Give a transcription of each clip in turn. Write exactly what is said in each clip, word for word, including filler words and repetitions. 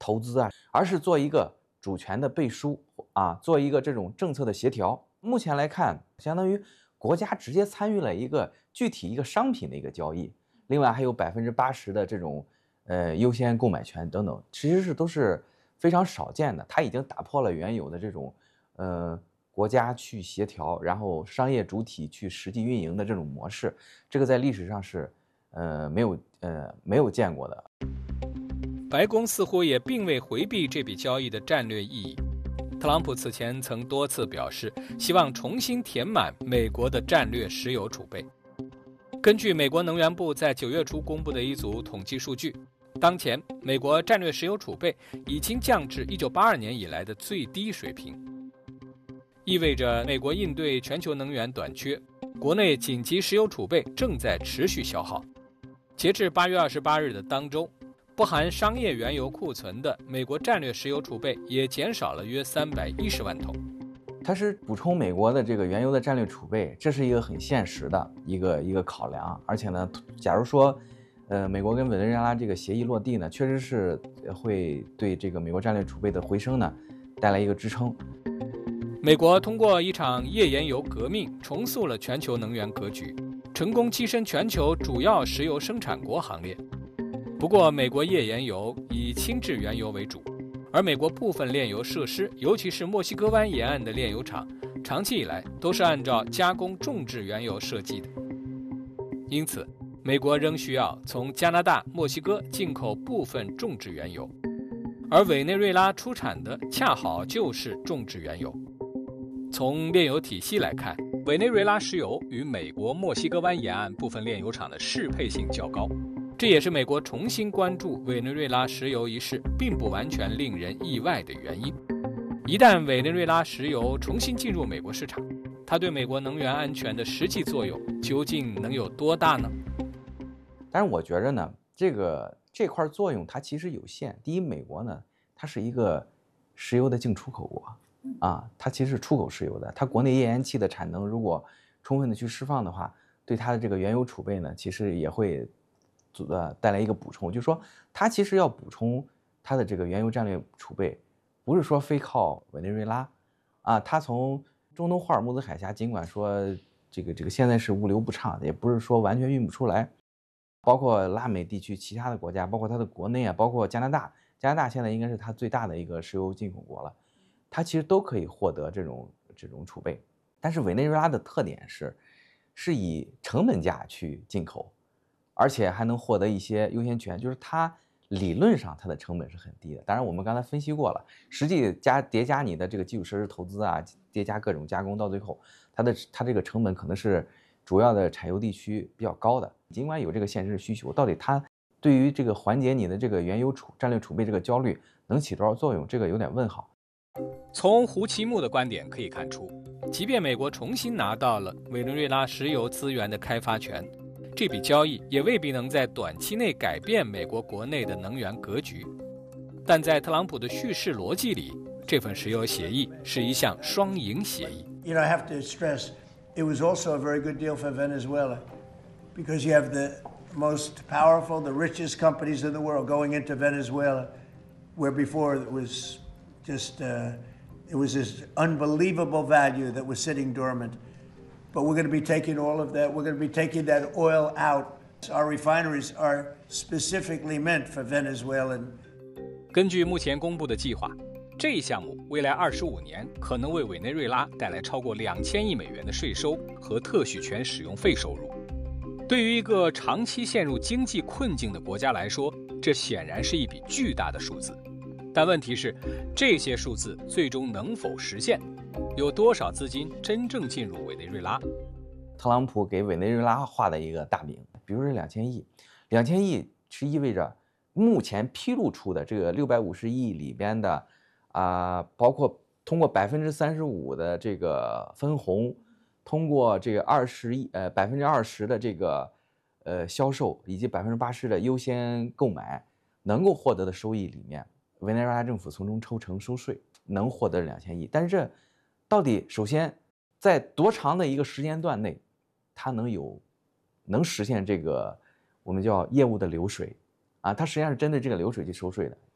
投资啊，而是做一个主权的背书啊，做一个这种政策的协调。目前来看，相当于国家直接参与了一个具体一个商品的一个交易，另外还有百分之八十的这种呃优先购买权等等，其实是都是非常少见的。它已经打破了原有的这种呃国家去协调，然后商业主体去实际运营的这种模式，这个在历史上是呃没有呃没有见过的。 白宫似乎也并未回避这笔交易的战略意义。特朗普此前曾多次表示，希望重新填满美国的战略石油储备。根据美国能源部在九月初公布的一组统计数据，当前美国战略石油储备已经降至一九八二年以来的最低水平，意味着美国应对全球能源短缺，国内紧急石油储备正在持续消耗。截至八月二十八日的当周，不含商业原油库存的美国战略石油储备也减少了约三百一十万桶。 它是补充美国的这个原油的战略储备，这是一个很现实的一个一个考量。而且呢，假如说，呃，美国跟委内瑞拉这个协议落地呢，确实是会对这个美国战略储备的回升呢带来一个支撑。 美国通过一场页岩油革命，重塑了全球能源格局，成功跻身全球主要石油生产国行列。不过，美国页岩油以轻质原油为主，而美国部分炼油设施，尤其是墨西哥湾沿岸的炼油厂，长期以来都是按照加工重质原油设计的。因此，美国仍需要从加拿大、墨西哥进口部分重质原油，而委内瑞拉出产的恰好就是重质原油。从炼油体系来看，委内瑞拉石油与美国墨西哥湾沿岸部分炼油厂的适配性较高。这也是美国重新关注委内瑞拉石油一事并不完全令人意外的原因。一旦委内瑞拉石油重新进入美国市场，它对美国能源安全的实际作用究竟能有多大呢？ 但是我觉着呢，这个这块作用它其实有限。第一，美国呢，它是一个石油的净出口国啊，它其实是出口石油的。它国内页岩气的产能如果充分的去释放的话，对它的这个原油储备呢，其实也会呃带来一个补充。就是说，它其实要补充它的这个原油战略储备，不是说非靠委内瑞拉啊。它从中东霍尔木兹海峡，尽管说这个这个现在是物流不畅，也不是说完全运不出来。包括拉美地区其他的国家，包括它的国内啊，包括加拿大，加拿大现在应该是它最大的一个石油进口国了，它其实都可以获得这种这种储备。但是委内瑞拉的特点是，是以成本价去进口，而且还能获得一些优先权，就是它理论上它的成本是很低的。当然我们刚才分析过了，实际加叠加你的这个基础设施投资啊，叠加各种加工，到最后它的它这个成本可能是主要的产油地区比较高的。尽管有这个现实需求，到底它对于这个缓解你的这个原油储战略储备这个焦虑能起多少作用，这个有点问号。 从胡奇木的观点可以看出，即便美国重新拿到了委内瑞拉石油资源的开发权，这笔交易也未必能在短期内改变美国国内的能源格局。但在特朗普的叙事逻辑里，这份石油协议是一项双赢协议。 You know, I have to stress, it was also a very good deal for Venezuela, because you have the most powerful, the richest companies in the world going into Venezuela, where before it was just, uh, it was this unbelievable value that was sitting dormant. But we're going to be taking all of that, we're going to be taking that oil out. Our refineries are specifically meant for Venezuelan. 根据目前公布的计划，这一项目未来二十五年可能为委内瑞拉带来超过两千亿美元的税收和特许权使用费收入。对于一个长期陷入经济困境的国家来说，这显然是一笔巨大的数字。但问题是，这些数字最终能否实现？有多少资金真正进入委内瑞拉？ 特朗普给委内瑞拉画的一个大饼，比如说两千亿，两千亿是意味着目前披露出的这个六百五十亿里边的啊、呃，包括通过百分之三十五的这个分红，通过这个二十亿呃百分之二十的这个呃销售，以及百分之八十的优先购买，能够获得的收益里面，委内瑞拉政府从中抽成收税，能获得两千亿。但是这到底首先在多长的一个时间段内，它能有能实现这个我们叫业务的流水啊？它实际上是针对这个流水去收税的。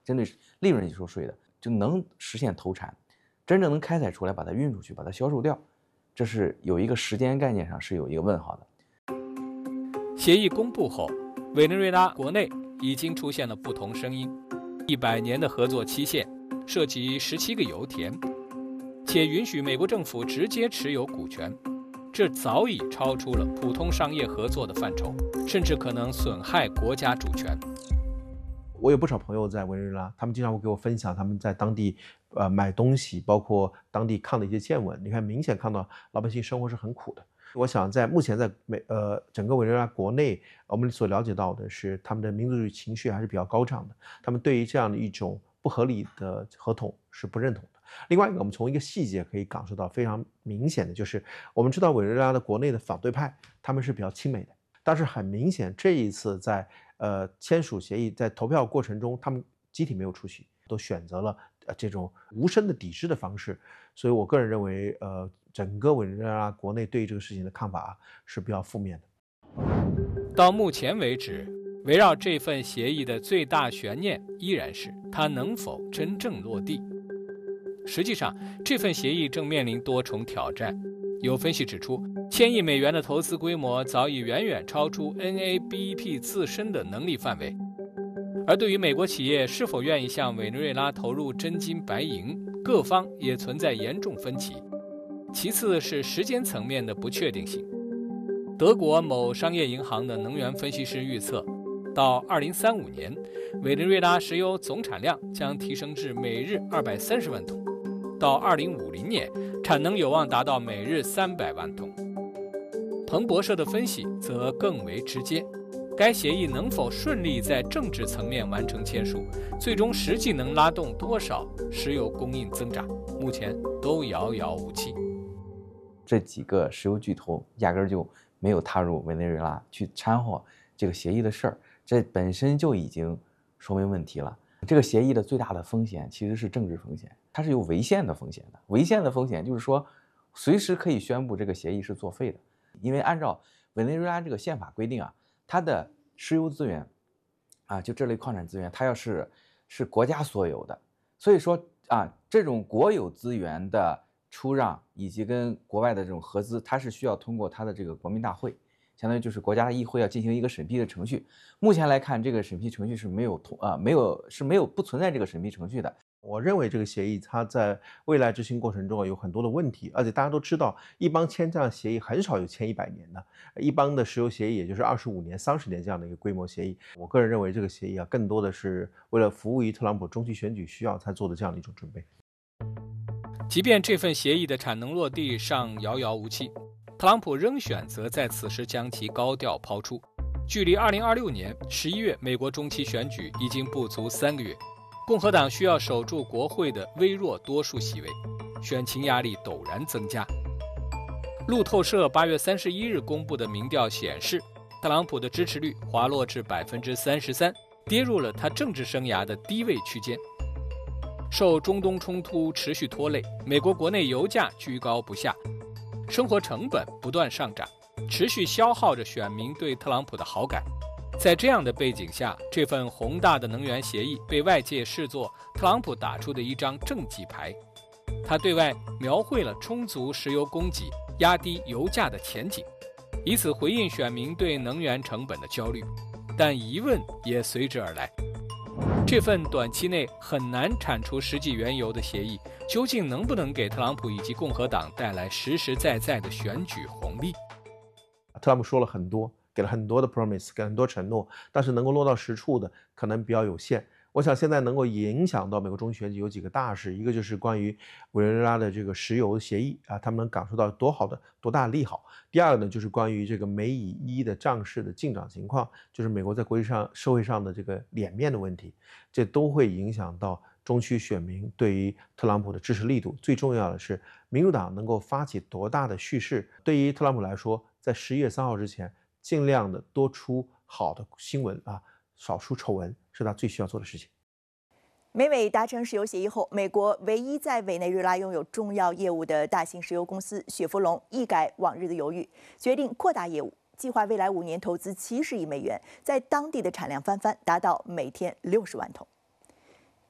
针对利润收税的，就能实现投产，真正能开采出来，把它运出去，把它销售掉，这是有一个时间概念上是有一个问号的。 协议公布后，委内瑞拉国内已经出现了不同声音。一百年的合作期限，涉及十七个油田，且允许美国政府直接持有股权，这早已超出了普通商业合作的范畴，甚至可能损害国家主权。 我有不少朋友在委内瑞拉，他们经常会给我分享他们在当地呃买东西，包括当地看的一些见闻。你看，明显看到老百姓生活是很苦的。我想在目前在美呃整个委内瑞拉国内，我们所了解到的是他们的民族主义情绪还是比较高涨的，他们对于这样的一种不合理的合同是不认同的。另外一个，我们从一个细节可以感受到非常明显的，就是我们知道委内瑞拉的国内的反对派他们是比较亲美的，但是很明显这一次在呃签署协议在投票过程中，他们集体没有出席，都选择了呃这种无声的抵制的方式。所以我个人认为，呃，整个委内瑞拉国内对于这个事情的看法、啊、是比较负面的。 到目前为止，围绕这份协议的最大悬念依然是它能否真正落地。实际上，这份协议正面临多重挑战。有分析指出，千亿美元的投资规模早已远远超出 N A B E P 自身的能力范围。而对于美国企业是否愿意向委内瑞拉投入真金白银，各方也存在严重分歧。其次是时间层面的不确定性。德国某商业银行的能源分析师预测，到二零三五年，委内瑞拉石油总产量将提升至每日二百三十万桶，到二零五零年，产能有望达到每日三百万桶。彭博社的分析则更为直接，该协议能否顺利在政治层面完成签署，最终实际能拉动多少石油供应增长，目前都遥遥无期。 这几个石油巨头压根儿就没有踏入委内瑞拉去掺和这个协议的事儿，这本身就已经说明问题了。这个协议的最大的风险其实是政治风险，它是有违宪的风险的。违宪的风险就是说，随时可以宣布这个协议是作废的，因为按照委内瑞拉这个宪法规定啊，它的石油资源啊，就这类矿产资源，它要是是国家所有的，所以说啊，这种国有资源的出让以及跟国外的这种合资，它是需要通过它的这个国民大会，相当于就是国家的议会要进行一个审批的程序。目前来看，这个审批程序是没有通啊，没有是没有不存在这个审批程序的。 我认为这个协议它在未来执行过程中有很多的问题，而且大家都知道，一邦签这样的协议很少有签一百年的，一邦的石油协议也就是二十五年、三十年这样的一个规模协议。我个人认为这个协议啊，更多的是为了服务于特朗普中期选举需要才做的这样的一种准备。 即便这份协议的产能落地尚遥遥无期，特朗普仍选择在此时将其高调抛出。距离二零二六年十一月美国中期选举已经不足三个月，共和党需要守住国会的微弱多数席位，选情压力陡然增加。路透社八月三十一日公布的民调显示，特朗普的支持率滑落至百分之三十三，跌入了他政治生涯的低位区间。受中东冲突持续拖累，美国国内油价居高不下，生活成本不断上涨，持续消耗着选民对特朗普的好感。在这样的背景下，这份宏大的能源协议被外界视作特朗普打出的一张政绩牌。他对外描绘了充足石油供给、压低油价的前景，以此回应选民对能源成本的焦虑。但疑问也随之而来。这份短期内很难产出实际原油的协议，究竟能不能给特朗普以及共和党带来实实在在的选举红利？ 特朗普说了很多，给了很多的 promise， 给了很多承诺，但是能够落到实处的可能比较有限。我想现在能够影响到美国中期选举有几个大事，一个就是关于委内瑞拉的这个石油协议啊，他们能感受到多好的多大利好。第二个呢，就是关于这个美以一的战事的进展情况，就是美国在国际上社会上的这个脸面的问题，这都会影响到中区选民对于特朗普的支持力度。最重要的是，民主党能够发起多大的叙事，对于特朗普来说，在十一月三号之前，尽量的多出好的新闻啊，少出丑闻，是他最需要做的事情。 美委达成石油协议后，美国唯一在委内瑞拉拥有重要业务的大型石油公司雪佛龙一改往日的犹豫，决定扩大业务，计划未来五年投资七十亿美元，在当地的产量翻番，达到每天六十万桶。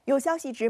有消息指。